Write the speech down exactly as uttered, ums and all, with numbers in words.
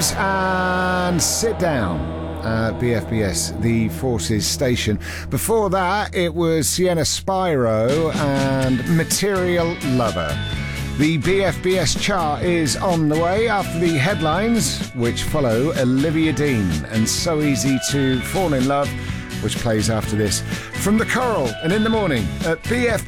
James and Sit Down at B F B S, the Forces station. Before that, it was Sienna Spyro and Material Lover. The B F B S chart is on the way after the headlines, which follow Olivia Dean and So Easy to Fall in Love, which plays after this. From the Coral and In the Morning at B F